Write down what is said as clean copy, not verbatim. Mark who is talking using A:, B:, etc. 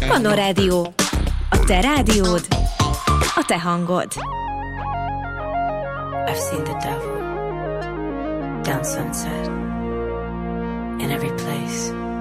A: Manna Rádió. A te rádiód, a te hangod.
B: I've seen the devil down Sunset, in every place.